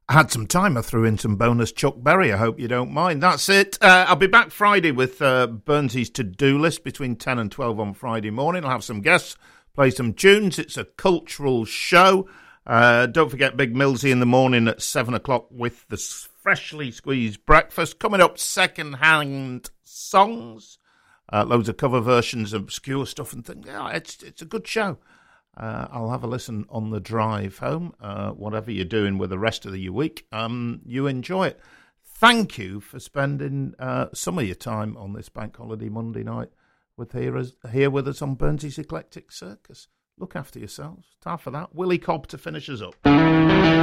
I had some time. I threw in some bonus Chuck Berry. I hope you don't mind. That's it. I'll be back Friday with Burnsy's to-do list between 10 and 12 on Friday morning. I'll have some guests, play some tunes. It's a cultural show. Don't forget Big Millsy in the morning at 7 o'clock with the freshly squeezed breakfast. Coming up, second-hand songs. Loads of cover versions of obscure stuff and things. Yeah, it's a good show. I'll have a listen on the drive home. Whatever you're doing with the rest of your week, you enjoy it. Thank you for spending some of your time on this Bank Holiday Monday night here with us on Burnsy's Eclectic Circus. Look after yourselves. Time for that. Willie Cobb to finish us up.